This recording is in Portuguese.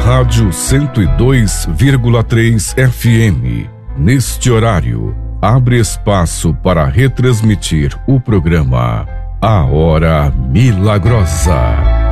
Rádio 102,3 FM. Neste horário, abre espaço para retransmitir o programa A Hora Milagrosa.